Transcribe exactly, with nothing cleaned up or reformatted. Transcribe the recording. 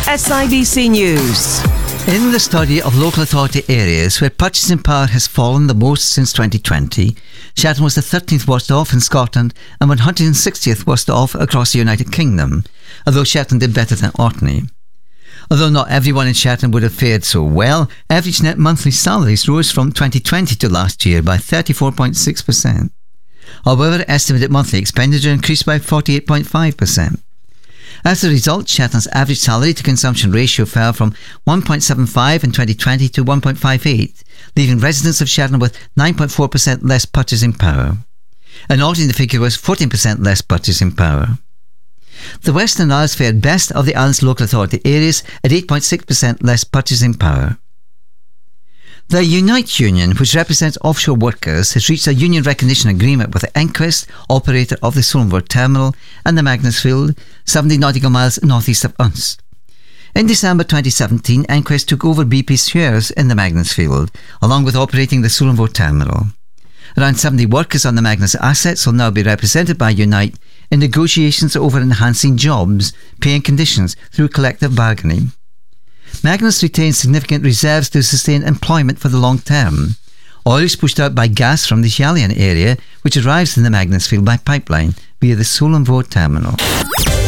S I B C News. In the study of local authority areas where purchasing power has fallen the most since twenty twenty, Shetland was the thirteenth worst off in Scotland and one hundred sixtieth worst off across the United Kingdom, although Shetland did better than Orkney. Although not everyone in Shetland would have fared so well, average net monthly salaries rose from twenty twenty to last year by thirty-four point six percent. However, estimated monthly expenditure increased by forty-eight point five percent. As a result, Shetland's average salary to consumption ratio fell from one point seven five in twenty twenty to one point five eight, leaving residents of Shetland with nine point four percent less purchasing power. In Orkney, the figure was fourteen percent less purchasing power. The Western Isles fared best of the island's local authority areas at eight point six percent less purchasing power. The Unite Union, which represents offshore workers, has reached a union recognition agreement with EnQuest, operator of the Sullivere Terminal and the Magnusfield, seventy nautical miles northeast of Unst. In December twenty seventeen, EnQuest took over B P's shares in the Magnusfield, along with operating the Sullivere Terminal. Around seventy workers on the Magnus assets will now be represented by Unite in negotiations over enhancing jobs, pay and conditions through collective bargaining. Magnus retains significant reserves to sustain employment for the long term. Oil is pushed out by gas from the Schiehallion area, which arrives in the Magnusfield by pipeline via the Sullivere Terminal.